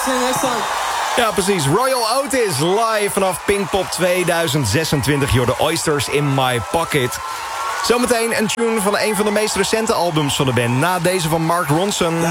sing next song. Ja, precies. Royal Otis live vanaf Pinkpop 2026. You're the Oysters in My Pocket. Zometeen een tune van een van de meest recente albums van de band. Na deze van Mark Ronson.